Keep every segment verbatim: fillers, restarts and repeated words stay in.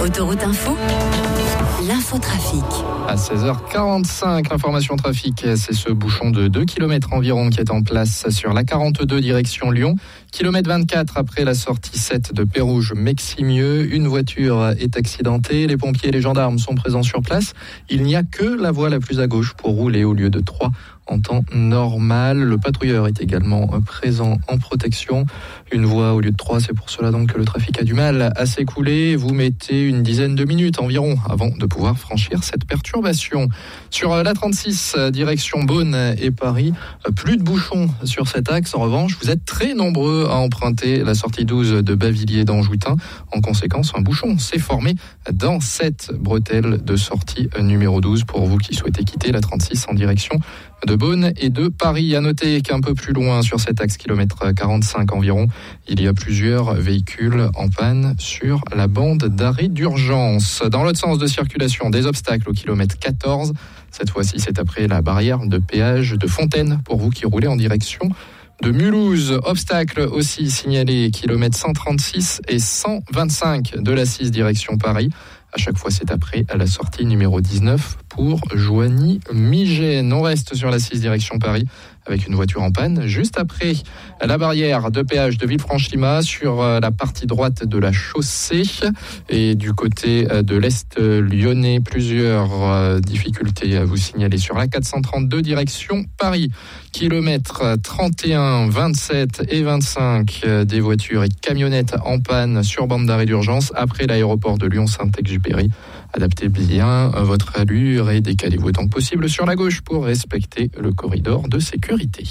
Autoroute Info, l'infotrafic. À seize heures quarante-cinq, l'information trafic, c'est ce bouchon de deux kilomètres environ qui est en place sur la quarante-deux direction Lyon. Kilomètre vingt-quatre après la sortie sept de Pérouge-Meximieux. Une voiture est accidentée. Les pompiers et les gendarmes sont présents sur place. Il n'y a que la voie la plus à gauche pour rouler au lieu de trois en temps normal. Le patrouilleur est également présent en protection. Une voie au lieu de trois, c'est pour cela donc que le trafic a du mal à s'écouler. Vous mettez une dizaine de minutes environ avant de pouvoir franchir cette perturbation. Sur la trente-six, direction Beaune et Paris, plus de bouchons sur cet axe. En revanche, vous êtes très nombreux à emprunter la sortie douze de Bavilliers d'Anjoutin. En conséquence, un bouchon s'est formé dans cette bretelle de sortie numéro douze pour vous qui souhaitez quitter la trente-six en direction de Beaune et de Paris. À noter qu'un peu plus loin sur cet axe, kilomètre quarante-cinq environ, il y a plusieurs véhicules en panne sur la bande d'arrêt d'urgence. Dans l'autre sens de circulation, des obstacles au kilomètre quatorze. Cette fois-ci, c'est après la barrière de péage de Fontaine pour vous qui roulez en direction de Mulhouse. Obstacle aussi signalé, kilomètre cent trente-six et cent vingt-cinq de la six direction Paris. À chaque fois, c'est après à la sortie numéro dix-neuf pour Joigny-Migène. On reste sur la six direction Paris avec une voiture en panne juste après la barrière de péage de Villefranche-Lima sur la partie droite de la chaussée. Et du côté de l'Est lyonnais, plusieurs difficultés à vous signaler sur la quatre cent trente-deux direction Paris. Kilomètres trente et un, vingt-sept et vingt-cinq, des voitures et camionnettes en panne sur bande d'arrêt d'urgence après l'aéroport de Lyon-Saint-Exupéry. Adaptez bien votre allure et décalez-vous autant que possible sur la gauche pour respecter le corridor de sécurité.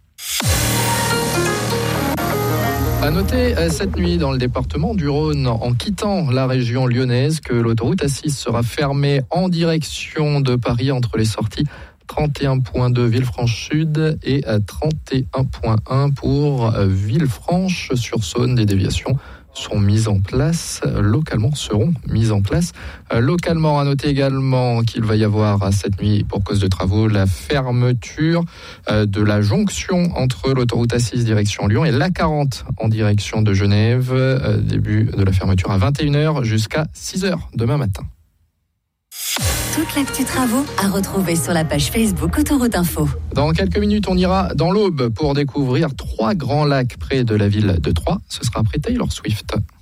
À noter cette nuit dans le département du Rhône, en quittant la région lyonnaise, que l'autoroute A six sera fermée en direction de Paris entre les sorties trente et un point deux Villefranche-Sud et trente et un point un pour Villefranche-sur-Saône. Des déviations sont mises en place localement, seront mises en place localement. À noter également qu'il va y avoir cette nuit, pour cause de travaux, la fermeture de la jonction entre l'autoroute A six direction Lyon et l'A quarante en direction de Genève. Début de la fermeture à vingt et une heures jusqu'à six heures demain matin. Toute l'actu travaux à retrouver sur la page Facebook Autoroute Info. Dans quelques minutes, on ira dans l'Aube pour découvrir trois grands lacs près de la ville de Troyes. Ce sera après Taylor Swift.